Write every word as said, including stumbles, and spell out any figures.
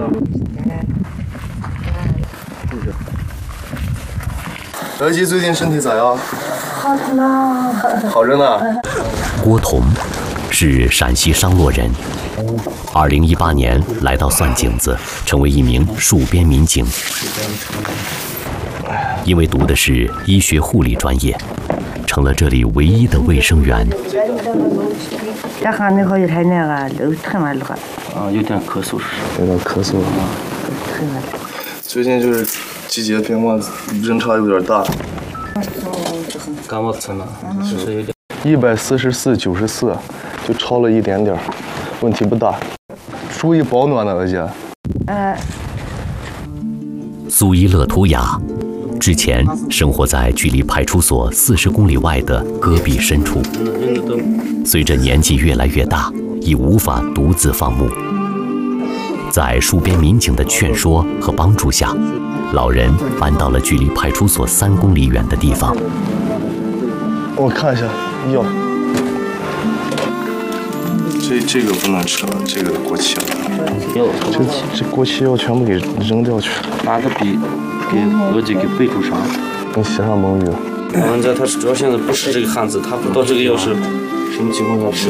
儿媳最近身体咋样？ 好着呢。 好着呢。 郭彤是陕西商洛人，二零一八年来到蒜井子，成为一名戍边民警。因为读的是医学护理专业，成了这里唯一的卫生员。 啊，有点咳嗽， 有点咳嗽啊。最近就是季节变化，温差有点大。 感冒怎么？就是有点。 一百四十四九十四，就超了一点点，问题不大。注意保暖呢，儿姐。 嗯。 苏伊勒图雅之前生活在距离派出所四十公里外的戈壁深处，随着年纪越来越大，已无法独自放牧。在戍边民警的劝说和帮助下，老人搬到了距离派出所三公里远的地方。 我看一下药，这这个不能吃了，这个过期了。 药， 这这过期药全部给扔掉去。 拿个笔给额姐给备注上。 你写上蒙语。 老人家他主要现在不识这个汉字，他不知道这个药是什么情况下吃。